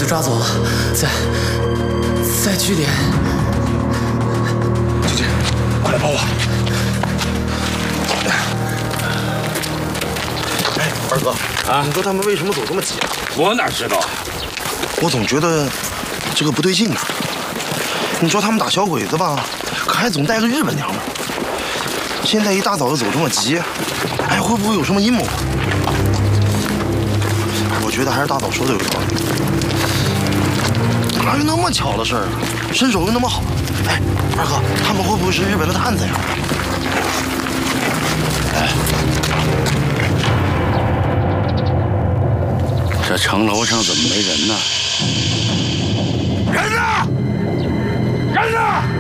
抓走了，在据点。 姐姐，快来帮我！哎，二哥啊，你说他们为什么走这么急啊？ 我哪知道？ 我总觉得这个不对劲呢。你说他们打小鬼子吧，可还总带个日本娘们儿。现在一大早就走这么急，哎，会不会有什么阴谋？我觉得还是大嫂说的有道理。哪有那么巧的事儿啊？身手又那么好。哎，二哥，他们会不会是日本的探子呀？ 哎，这城楼上怎么没人呢？ 人呢？人呢？